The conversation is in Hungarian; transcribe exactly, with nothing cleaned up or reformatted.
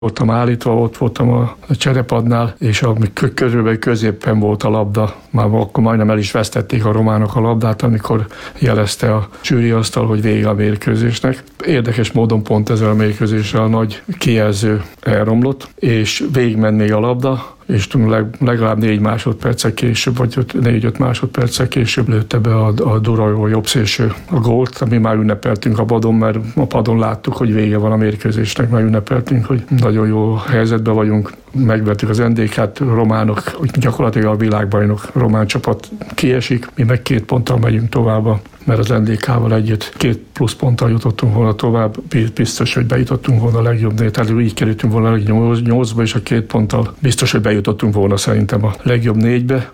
Voltam állítva, ott voltam a cserepadnál, és amikor körülbelül középen volt a labda, már akkor majdnem el is vesztették a románok a labdát, amikor jelezte a zsűriasztal, hogy vége a mérkőzésnek. Érdekes módon pont ezzel a mérkőzéssel a nagy kijelző elromlott, és végigmenné a labda, és legalább négy másodperccel később, vagy négy-öt másodperccel később lőtte be a, a Durajó jobb szélső a gólt, ami már ünnepeltünk a padon, mert a padon láttuk, hogy vége van a mérkőzésnek, már ünnepeltünk, hogy nagyon jó helyzetben vagyunk, megvertük az en dé ká-t, románok, gyakorlatilag a világbajnok román csapat kiesik, mi meg két ponttal megyünk tovább, mert az en dé ká-val együtt két plusz ponttal jutottunk volna tovább, biztos, hogy bejutottunk volna a legjobb, tehát így kerültünk volna a legnyolcba, és a két ponttal biztos, hogy bejutottunk volna szerintem a legjobb négybe.